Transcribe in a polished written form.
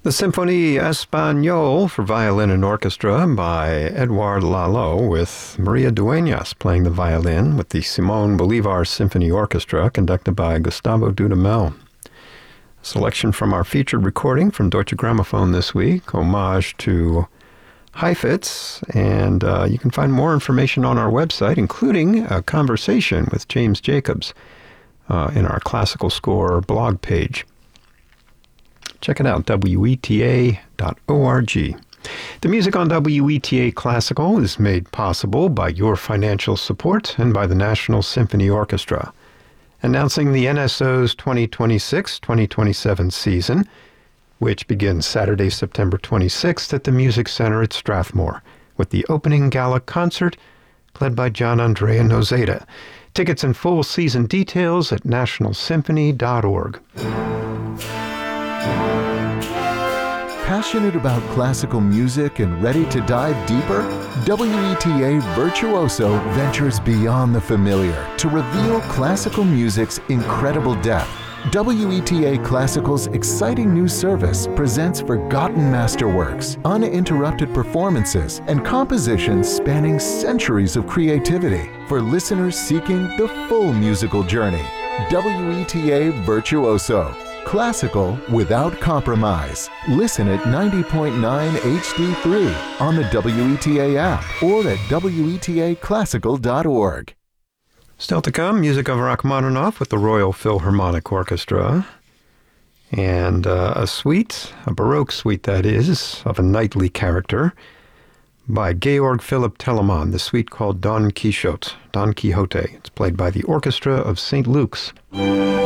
The Symphonie Espagnole for violin and orchestra by Edouard Lalo, with Maria Dueñas playing the violin with the Simón Bolívar Symphony Orchestra conducted by Gustavo Dudamel. A selection from our featured recording from Deutsche Grammophon this week, homage to Heifetz, and you can find more information on our website, including a conversation with James Jacobs in our classical score blog page. Check it out, weta.org. The music on WETA Classical is made possible by your financial support and by the National Symphony Orchestra. Announcing the NSO's 2026-2027 season, which begins Saturday, September 26th at the Music Center at Strathmore, with the opening gala concert led by John Andrea Nozeda. Tickets and full season details at nationalsymphony.org. Passionate about classical music and ready to dive deeper? WETA Virtuoso ventures beyond the familiar to reveal classical music's incredible depth. WETA Classical's exciting new service presents forgotten masterworks, uninterrupted performances, and compositions spanning centuries of creativity for listeners seeking the full musical journey. WETA Virtuoso. Classical without compromise. Listen at 90.9 HD3 on the WETA app or at WETAclassical.org. Still to come, music of Rachmaninoff with the Royal Philharmonic Orchestra, and a suite, a Baroque suite that is, of a knightly character, by Georg Philipp Telemann, the suite called Don Quixote. It's played by the Orchestra of St. Luke's.